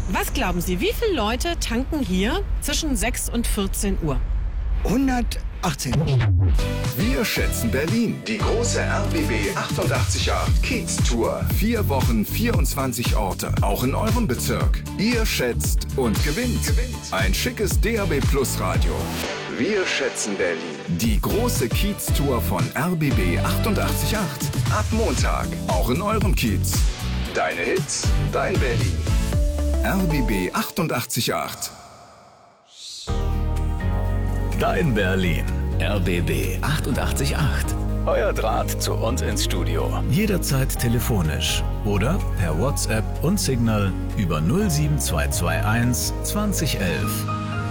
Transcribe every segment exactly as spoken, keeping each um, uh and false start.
Was glauben Sie, wie viele Leute tanken hier zwischen sechs und vierzehn Uhr? hundertachtzehn. Wir schätzen Berlin. Die große R B B achtundachtzig Komma acht Kiez Tour. Vier Wochen, vierundzwanzig Orte. Auch in eurem Bezirk. Ihr schätzt und gewinnt. Ein schickes D A B Plus Radio. Wir schätzen Berlin. Die große Kiez Tour von R B B achtundachtzig Komma acht. Ab Montag. Auch in eurem Kiez. Deine Hits, dein Berlin. R B B achtundachtzig Komma acht. Dein Berlin. R B B achtundachtzig Komma acht. Euer Draht zu uns ins Studio. Jederzeit telefonisch oder per WhatsApp und Signal über null sieben zwei zwei eins zwanzig elf.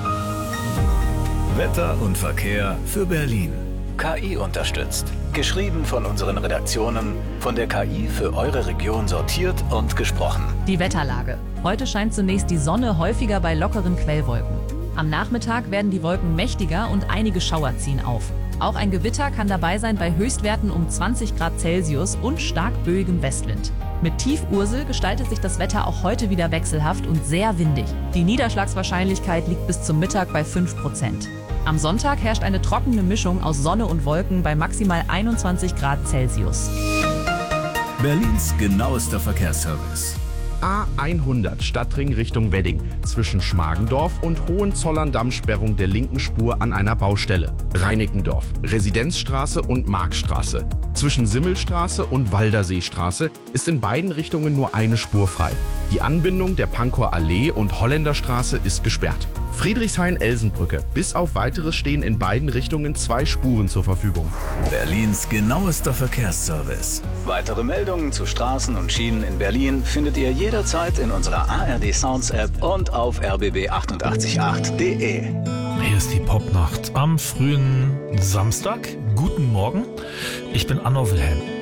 Wetter und Verkehr für Berlin. K I unterstützt. Geschrieben von unseren Redaktionen, von der K I für eure Region sortiert und gesprochen. Die Wetterlage. Heute scheint zunächst die Sonne häufiger bei lockeren Quellwolken. Am Nachmittag werden die Wolken mächtiger und einige Schauer ziehen auf. Auch ein Gewitter kann dabei sein bei Höchstwerten um zwanzig Grad Celsius und stark böigem Westwind. Mit Tief-Ursel gestaltet sich das Wetter auch heute wieder wechselhaft und sehr windig. Die Niederschlagswahrscheinlichkeit liegt bis zum Mittag bei fünf Prozent. Am Sonntag herrscht eine trockene Mischung aus Sonne und Wolken bei maximal einundzwanzig Grad Celsius. Berlins genauester Verkehrsservice. A hundert Stadtring Richtung Wedding zwischen Schmargendorf und Hohenzollern-Damm Sperrung der linken Spur an einer Baustelle. Reinickendorf, Residenzstraße und Markstraße. Zwischen Simmelstraße und Walderseestraße ist in beiden Richtungen nur eine Spur frei. Die Anbindung der Pankower Allee und Holländerstraße ist gesperrt. Friedrichshain-Elsenbrücke. Bis auf Weiteres stehen in beiden Richtungen zwei Spuren zur Verfügung. Berlins genauester Verkehrsservice. Weitere Meldungen zu Straßen und Schienen in Berlin findet ihr jederzeit in unserer A R D Sounds App und auf r b b achtundachtzig Komma acht punkt de. Hier ist die Popnacht am frühen Samstag. Guten Morgen, ich bin Anno Wilhelm.